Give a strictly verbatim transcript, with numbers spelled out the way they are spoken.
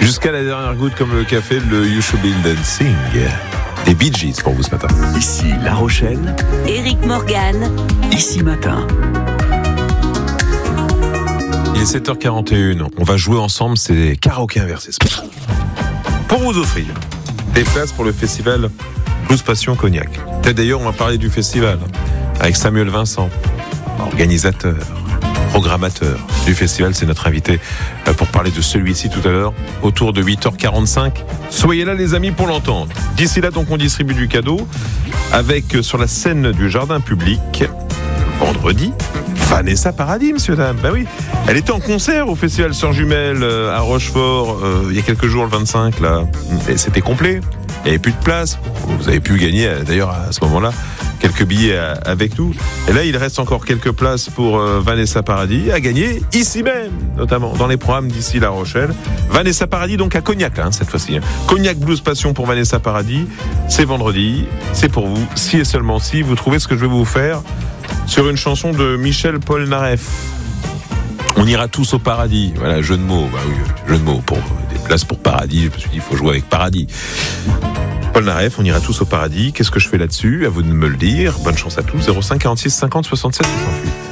Jusqu'à la dernière goutte comme le café, le You Should Be Dancing des Bee Gees pour vous ce matin. Ici La Rochelle, Éric Morgan, Ici Matin. Il est sept heures quarante et une, on va jouer ensemble, c'est karaoké inversé ce matin. Pour vous offrir des places pour le festival Blues Passion Cognac. Peut-être d'ailleurs on va parler du festival avec Samuel Vincent, organisateur, programmateur du festival, c'est notre invité pour parler de celui-ci tout à l'heure, autour de huit heures quarante-cinq. Soyez là les amis pour l'entendre. D'ici là donc on distribue du cadeau avec sur la scène du jardin public, vendredi, Vanessa Paradis, monsieur dame. Ben oui, elle était en concert au festival Sœurs Jumelles à Rochefort euh, il y a quelques jours, le vingt-cinq là, et c'était complet. Il n'y avait plus de place. Vous avez pu gagner d'ailleurs à ce moment-là quelques billets avec nous. Et là, il reste encore quelques places pour euh, Vanessa Paradis à gagner ici même, notamment dans les programmes d'ici La Rochelle. Vanessa Paradis donc à Cognac là, hein, cette fois-ci. Hein. Cognac Blues Passion pour Vanessa Paradis. C'est vendredi. C'est pour vous. Si et seulement si vous trouvez ce que je vais vous faire sur une chanson de Michel Polnareff. On ira tous au paradis. Voilà, jeu de mots. Bah oui, jeu de mots pour des places pour paradis. Je me suis dit, il faut jouer avec paradis. Polnareff, on ira tous au paradis. Qu'est-ce que je fais là-dessus? À vous de me le dire. Bonne chance à tous. zéro cinq quarante-six cinquante soixante-sept soixante-huit.